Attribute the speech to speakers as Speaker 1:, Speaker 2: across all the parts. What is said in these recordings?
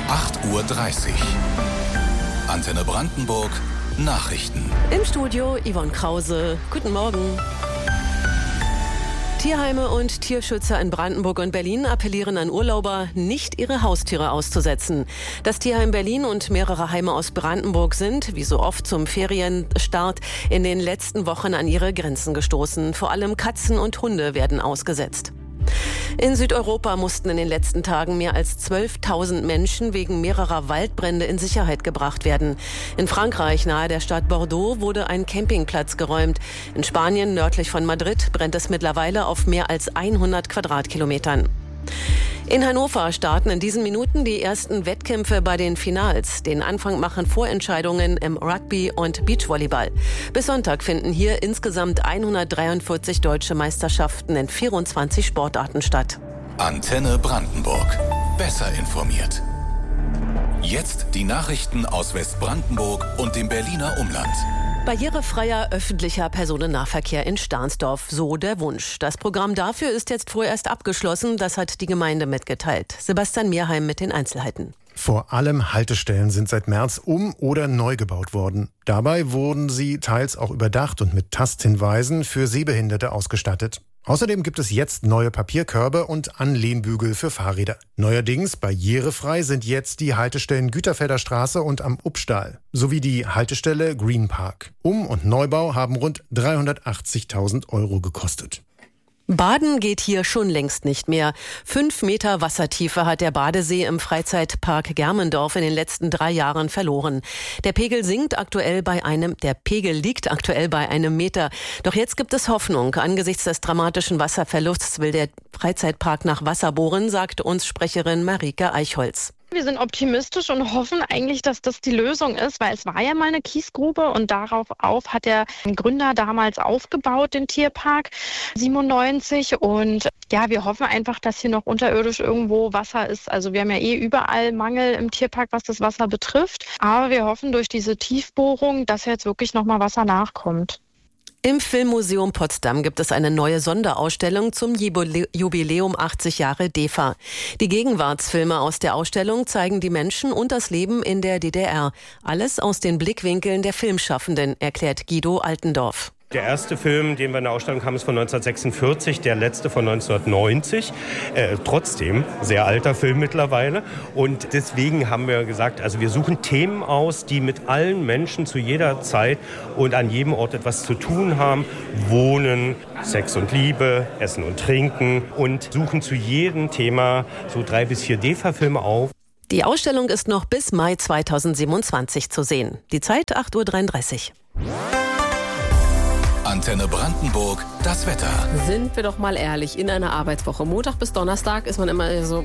Speaker 1: 8:30 Uhr. Antenne Brandenburg Nachrichten.
Speaker 2: Im Studio Yvonne Krause. Guten Morgen. Tierheime und Tierschützer in Brandenburg und Berlin appellieren an Urlauber, nicht ihre Haustiere auszusetzen. Das Tierheim Berlin und mehrere Heime aus Brandenburg sind, wie so oft zum Ferienstart, in den letzten Wochen an ihre Grenzen gestoßen. Vor allem Katzen und Hunde werden ausgesetzt. In Südeuropa mussten in den letzten Tagen mehr als 12.000 Menschen wegen mehrerer Waldbrände in Sicherheit gebracht werden. In Frankreich, nahe der Stadt Bordeaux, wurde ein Campingplatz geräumt. In Spanien, nördlich von Madrid, brennt es mittlerweile auf mehr als 100 Quadratkilometern. In Hannover starten in diesen Minuten die ersten Wettkämpfe bei den Finals. Den Anfang machen Vorentscheidungen im Rugby und Beachvolleyball. Bis Sonntag finden hier insgesamt 143 deutsche Meisterschaften in 24 Sportarten statt.
Speaker 1: Antenne Brandenburg. Besser informiert. Jetzt die Nachrichten aus Westbrandenburg und dem Berliner Umland.
Speaker 2: Barrierefreier öffentlicher Personennahverkehr in Stahnsdorf, so der Wunsch. Das Programm dafür ist jetzt vorerst abgeschlossen, das hat die Gemeinde mitgeteilt. Sebastian Mehrheim mit den Einzelheiten.
Speaker 3: Vor allem Haltestellen sind seit März oder neu gebaut worden. Dabei wurden sie teils auch überdacht und mit Tasthinweisen für Sehbehinderte ausgestattet. Außerdem gibt es jetzt neue Papierkörbe und Anlehnbügel für Fahrräder. Neuerdings barrierefrei sind jetzt die Haltestellen Güterfelder Straße und am Upstahl sowie die Haltestelle Green Park. Um- und Neubau haben rund 380.000 € gekostet.
Speaker 2: Baden geht hier schon längst nicht mehr. 5 Meter Wassertiefe hat der Badesee im Freizeitpark Germendorf in den letzten 3 Jahren verloren. Der Pegel liegt aktuell bei einem Meter. Doch jetzt gibt es Hoffnung. Angesichts des dramatischen Wasserverlusts will der Freizeitpark nach Wasser bohren, sagt uns Sprecherin Marike Eichholz.
Speaker 4: Wir sind optimistisch und hoffen eigentlich, dass das die Lösung ist, weil es war ja mal eine Kiesgrube und darauf hat der Gründer damals aufgebaut, den Tierpark 97. Und ja, wir hoffen einfach, dass hier noch unterirdisch irgendwo Wasser ist. Also wir haben ja überall Mangel im Tierpark, was das Wasser betrifft. Aber wir hoffen durch diese Tiefbohrung, dass jetzt wirklich nochmal Wasser nachkommt.
Speaker 2: Im Filmmuseum Potsdam gibt es eine neue Sonderausstellung zum Jubiläum 80 Jahre DEFA. Die Gegenwartsfilme aus der Ausstellung zeigen die Menschen und das Leben in der DDR. Alles aus den Blickwinkeln der Filmschaffenden, erklärt Guido Altendorf.
Speaker 5: Der erste Film, den wir in der Ausstellung haben, ist von 1946, der letzte von 1990. Trotzdem, sehr alter Film mittlerweile. Und deswegen haben wir gesagt, also wir suchen Themen aus, die mit allen Menschen zu jeder Zeit und an jedem Ort etwas zu tun haben. Wohnen, Sex und Liebe, Essen und Trinken und suchen zu jedem Thema so 3 bis 4 DEFA-Filme auf.
Speaker 2: Die Ausstellung ist noch bis Mai 2027 zu sehen. Die Zeit 8:33 Uhr.
Speaker 1: Antenne Brandenburg, das Wetter.
Speaker 6: Sind wir doch mal ehrlich, in einer Arbeitswoche, Montag bis Donnerstag ist man immer so,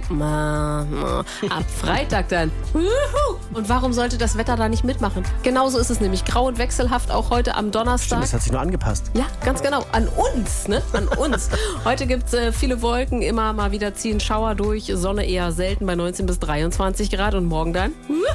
Speaker 6: ab Freitag dann, und warum sollte das Wetter da nicht mitmachen? Genauso ist es nämlich, grau und wechselhaft auch heute am Donnerstag.
Speaker 7: Stimmt, das hat sich nur angepasst.
Speaker 6: Ja, ganz genau, an uns, ne? An uns. Heute gibt es viele Wolken, immer mal wieder ziehen Schauer durch, Sonne eher selten bei 19 bis 23 Grad und morgen dann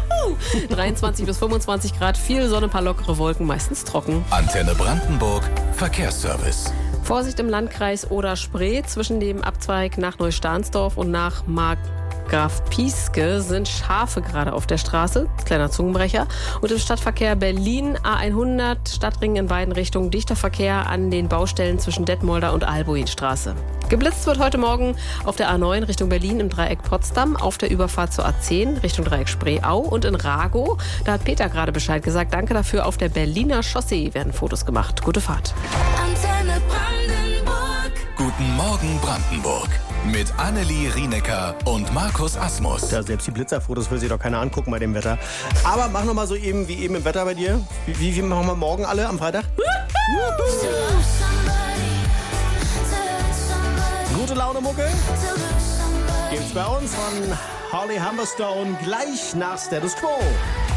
Speaker 6: 23 bis 25 Grad, viel Sonne, ein paar lockere Wolken, meistens trocken.
Speaker 1: Antenne Brandenburg, Verkehrsservice.
Speaker 6: Vorsicht im Landkreis Oder-Spree zwischen dem Abzweig nach Neustahnsdorf und nach Markgraf Pieske sind Schafe gerade auf der Straße, kleiner Zungenbrecher. Und im Stadtverkehr Berlin A100, Stadtring in beiden Richtungen, dichter Verkehr an den Baustellen zwischen Detmolder und Albuinstraße. Geblitzt wird heute Morgen auf der A9 Richtung Berlin im Dreieck Potsdam, auf der Überfahrt zur A10 Richtung Dreieck Spreeau und in Ragow. Da hat Peter gerade Bescheid gesagt. Danke dafür. Auf der Berliner Chaussee werden Fotos gemacht. Gute Fahrt.
Speaker 1: Antenne Brandenburg. Guten Morgen Brandenburg. Mit Annelie Rienecker und Markus Asmus.
Speaker 7: Ja, selbst die Blitzerfotos will sich doch keiner angucken bei dem Wetter. Aber mach noch mal so eben wie eben im Wetter bei dir. Wie machen wir morgen alle am Freitag? Gute Laune, Mucke. Gibt's bei uns von Holly Humberstone gleich nach Status Quo.